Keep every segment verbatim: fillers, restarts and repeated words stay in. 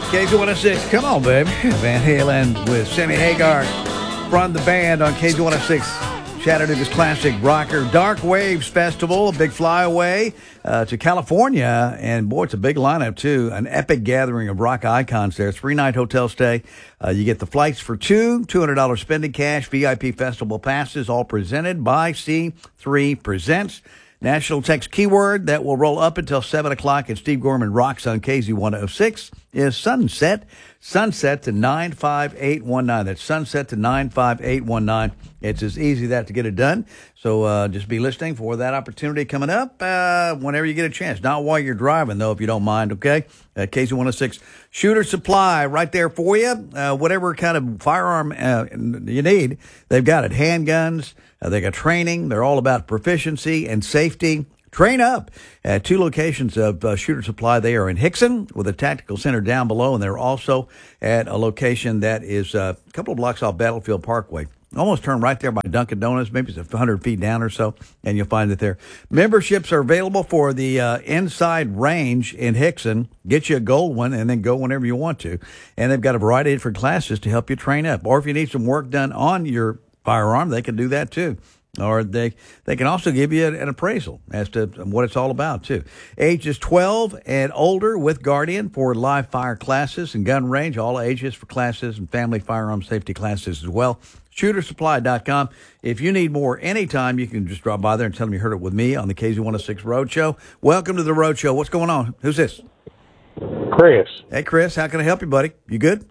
K Z one oh six, come on, baby. Van Halen with Sammy Hagar from the band on K Z one oh six. Chattanooga's classic rocker Dark Waves Festival, a big flyaway uh, to California. And, boy, it's a big lineup, too. An epic gathering of rock icons there. Three-night hotel stay. Uh, you get the flights for two, two hundred dollars spending cash, V I P festival passes, all presented by C three Presents. National text keyword that will roll up until seven o'clock and Steve Gorman rocks on K Z one oh six is Sunset. Sunset to nine five eight one nine. That's Sunset to nine five eight one nine. It's as easy that to get it done. So uh, just be listening for that opportunity coming up uh, whenever you get a chance. Not while you're driving, though, if you don't mind, okay? Uh, K Z one oh six Shooter Supply right there for you. Uh, whatever kind of firearm uh, you need, they've got it. Handguns. Uh, they got training. They're all about proficiency and safety. Train up at two locations of uh, Shooter Supply. They are in Hickson with a tactical center down below, and they're also at a location that is uh, a couple of blocks off Battlefield Parkway. Almost turn right there by Dunkin' Donuts. Maybe it's one hundred feet down or so, and you'll find it there. Memberships are available for the uh, inside range in Hickson. Get you a gold one and then go whenever you want to. And they've got a variety of different classes to help you train up. Or if you need some work done on your firearm, they can do that too. Or they they can also give you an appraisal as to what it's all about, too. Ages twelve and older with Guardian for live fire classes and gun range, all ages for classes and family firearm safety classes as well. shooter supply dot com. If you need more anytime, you can just drop by there and tell them you heard it with me on the K Z one oh six Road Show. Welcome to the Road Show. What's going on? Who's this? Chris. Hey, Chris. How can I help you, buddy? You good?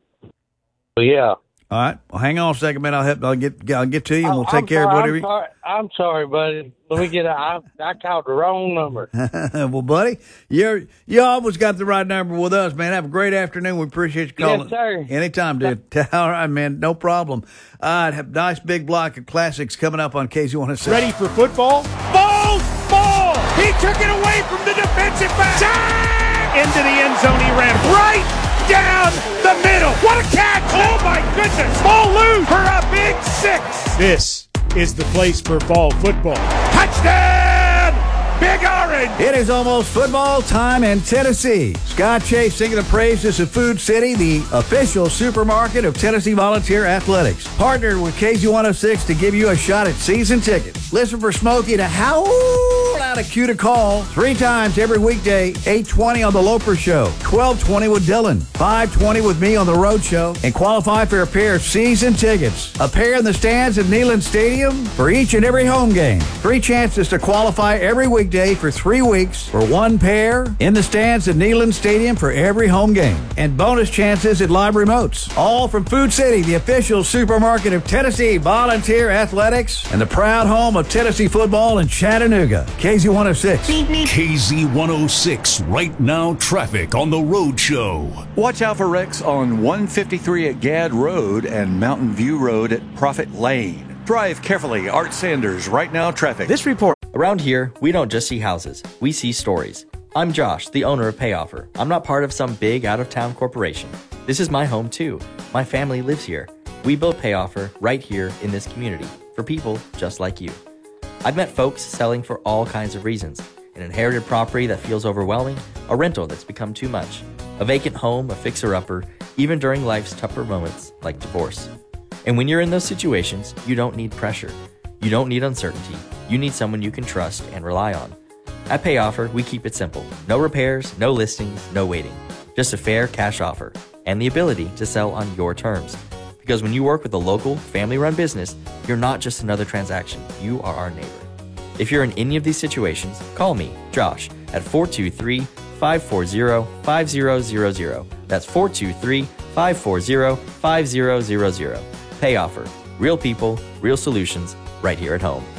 Yeah. All right. Well, hang on a second, man. I'll help. I'll get. I'll get to you, and we'll I'm take care sorry, of whatever. I'm sorry, I'm sorry, buddy. Let me get. A, I, I called the wrong number. Well, buddy, you you always got the right number with us, man. Have a great afternoon. We appreciate you calling. Yes, sir. Anytime, dude. All right, man. No problem. Uh, have a nice big block of classics coming up on K Z one oh six. Ready for football? Ball, ball. He took it away from the defensive back. Jack! Into the end zone. He ran right down the middle. What a catch! Oh my goodness! Ball loose for a big six. This is the place for fall football. Touchdown! Big Orange! It is almost football time in Tennessee. Scott Chase singing the praises of Food City, the official supermarket of Tennessee Volunteer Athletics. Partnered with K Z one oh six to give you a shot at season tickets. Listen for Smokey to howl out a cue to call three times every weekday, eight twenty on The Loper Show, twelve twenty with Dylan, five twenty with me on The Road Show, and qualify for a pair of season tickets. A pair in the stands at Neyland Stadium for each and every home game. Three chances to qualify every weekday for three weeks for one pair in the stands at Neyland Stadium for every home game. And bonus chances at live remotes. All from Food City, the official supermarket of Tennessee Volunteer Athletics and the proud home of Tennessee football in Chattanooga. K Z one oh six. K Z one oh six, right now traffic on The Road Show. Watch out for wrecks on one fifty-three at Gadd Road and Mountain View Road at Prophet Lane. Drive carefully. Art Sanders, right now traffic. This report. Around here, we don't just see houses, we see stories. I'm Josh, the owner of Payoffer. I'm not part of some big out-of-town corporation. This is my home too. My family lives here. We built Payoffer right here in this community for people just like you. I've met folks selling for all kinds of reasons. An inherited property that feels overwhelming, a rental that's become too much, a vacant home, a fixer-upper, even during life's tougher moments like divorce. And when you're in those situations, you don't need pressure. You don't need uncertainty. You need someone you can trust and rely on. At Payoffer, we keep it simple. No repairs, no listings, no waiting. Just a fair cash offer and the ability to sell on your terms. Because when you work with a local, family-run business, you're not just another transaction. You are our neighbor. If you're in any of these situations, call me, Josh, at four two three, five four zero, five zero zero zero. That's four two three, five four zero, five zero zero zero. Payoffer. Real people, real solutions, right here at home.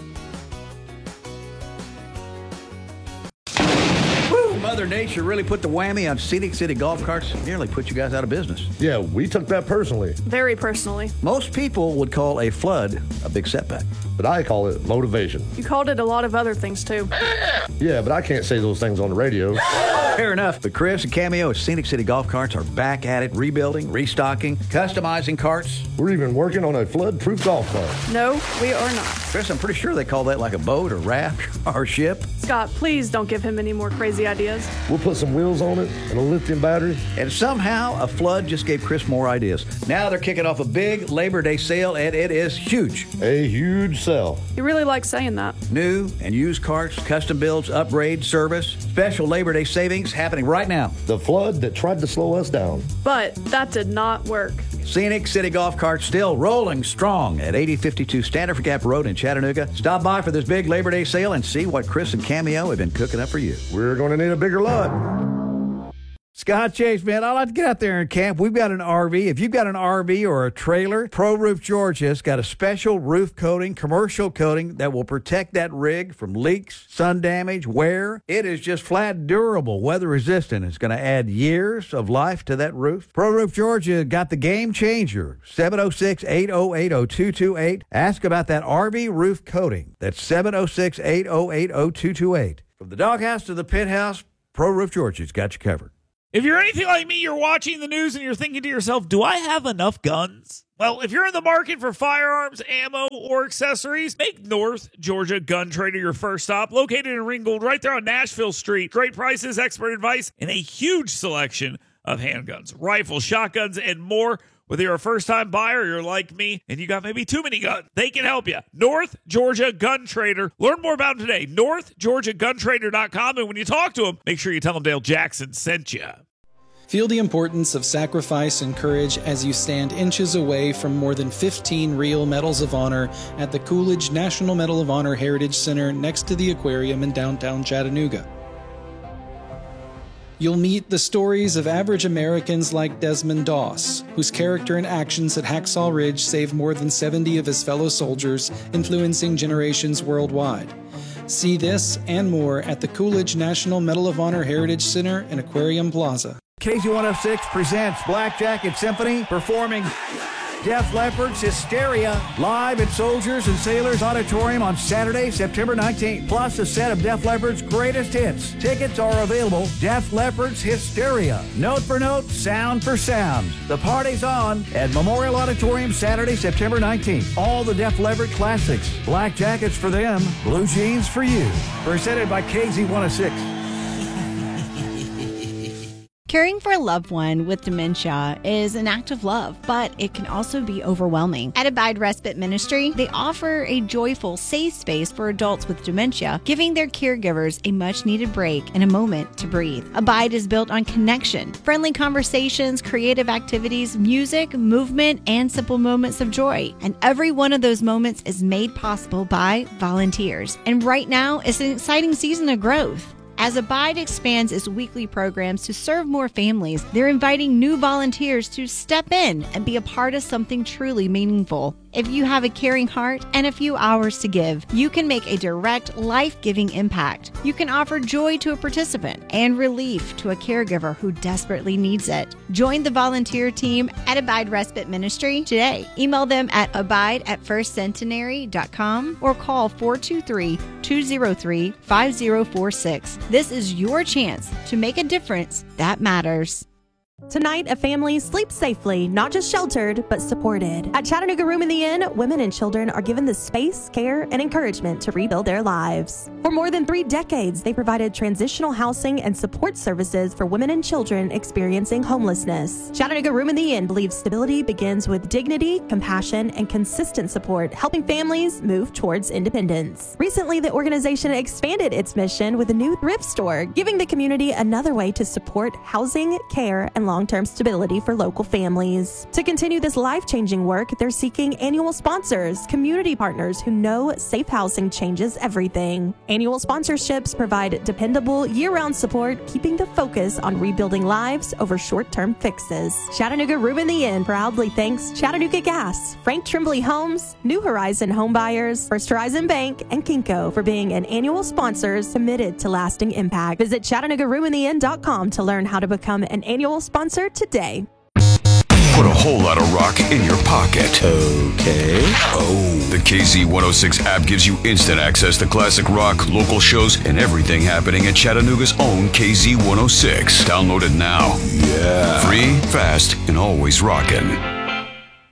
Mother Nature really put the whammy on Scenic City golf carts. Nearly put you guys out of business. Yeah, we took that personally. Very personally. Most people would call a flood a big setback. But I call it motivation. You called it a lot of other things, too. Yeah, but I can't say those things on the radio. Fair enough. But Chris and Cameo at Scenic City Golf Carts are back at it, rebuilding, restocking, customizing carts. We're even working on a flood-proof golf cart. No, we are not. Chris, I'm pretty sure they call that like a boat or raft or ship. Scott, please don't give him any more crazy ideas. We'll put some wheels on it and a lithium battery. And somehow a flood just gave Chris more ideas. Now they're kicking off a big Labor Day sale, and it is huge. A huge sale. You really like saying that. New and used carts, custom builds, upgrade, service. Special Labor Day savings happening right now. The flood that tried to slow us down. But that did not work. Scenic City Golf Cart still rolling strong at eighty fifty-two Standard Gap Road in Chattanooga. Stop by for this big Labor Day sale and see what Chris and Cameo have been cooking up for you. We're going to need a bigger lot. Scott Chase, man, I like to get out there and camp. We've got an R V. If you've got an R V or a trailer, Pro Roof Georgia's got a special roof coating, commercial coating that will protect that rig from leaks, sun damage, wear. It is just flat durable, weather resistant. It's going to add years of life to that roof. Pro Roof Georgia got the game changer. seven oh six, eight oh eight, oh two two eight. Ask about that R V roof coating. That's seven oh six, eight oh eight, oh two two eight. From the doghouse to the pit house, Pro Roof Georgia's got you covered. If you're anything like me, you're watching the news and you're thinking to yourself, do I have enough guns? Well, if you're in the market for firearms, ammo, or accessories, make North Georgia Gun Trader your first stop. Located in Ringgold, right there on Nashville Street. Great prices, expert advice, and a huge selection of handguns, rifles, shotguns, and more. Whether you're a first-time buyer or you're like me and you got maybe too many guns, they can help you. North Georgia Gun Trader. Learn more about them today. north georgia gun trader dot com. And when you talk to them, make sure you tell them Dale Jackson sent you. Feel the importance of sacrifice and courage as you stand inches away from more than fifteen real Medals of Honor at the Coolidge National Medal of Honor Heritage Center next to the aquarium in downtown Chattanooga. You'll meet the stories of average Americans like Desmond Doss, whose character and actions at Hacksaw Ridge saved more than seventy of his fellow soldiers, influencing generations worldwide. See this and more at the Coolidge National Medal of Honor Heritage Center and Aquarium Plaza. K Z one oh six presents Black Jacket Symphony performing Def Leppard's Hysteria live at Soldiers and Sailors Auditorium on Saturday, September nineteenth, plus a set of Def Leppard's greatest hits. Tickets are available. Def Leppard's Hysteria. Note for note, sound for sound. The party's on at Memorial Auditorium Saturday, September nineteenth. All the Def Leppard classics. Black jackets for them, blue jeans for you. Presented by K Z one oh six. Caring for a loved one with dementia is an act of love, but it can also be overwhelming. At Abide Respite Ministry, they offer a joyful, safe space for adults with dementia, giving their caregivers a much-needed break and a moment to breathe. Abide is built on connection, friendly conversations, creative activities, music, movement, and simple moments of joy. And every one of those moments is made possible by volunteers. And right now, it's an exciting season of growth. As Abide expands its weekly programs to serve more families, they're inviting new volunteers to step in and be a part of something truly meaningful. If you have a caring heart and a few hours to give, you can make a direct, life-giving impact. You can offer joy to a participant and relief to a caregiver who desperately needs it. Join the volunteer team at Abide Respite Ministry today. Email them at abide at first centenary dot com or call four two three, two oh three, five oh four six. This is your chance to make a difference that matters. Tonight, a family sleeps safely, not just sheltered, but supported. At Chattanooga Room in the Inn, women and children are given the space, care, and encouragement to rebuild their lives. For more than three decades, they provided transitional housing and support services for women and children experiencing homelessness. Chattanooga Room in the Inn believes stability begins with dignity, compassion, and consistent support, helping families move towards independence. Recently, the organization expanded its mission with a new thrift store, giving the community another way to support housing, care, and long-term stability for local families. To continue this life-changing work, they're seeking annual sponsors, community partners who know safe housing changes everything. Annual sponsorships provide dependable year-round support, keeping the focus on rebuilding lives over short-term fixes. Chattanooga Room in the Inn proudly thanks Chattanooga Gas, Frank Tremblay Homes, New Horizon Home Buyers, First Horizon Bank, and Kinko for being an annual sponsors committed to lasting impact. Visit Chattanooga Room in the Inn dot com to learn how to become an annual sponsor today. Put a whole lot of rock in your pocket. Okay. Oh. The K Z one oh six app gives you instant access to classic rock, local shows, and everything happening at Chattanooga's own K Z one oh six. Download it now. Yeah. Free, fast, and always rockin'.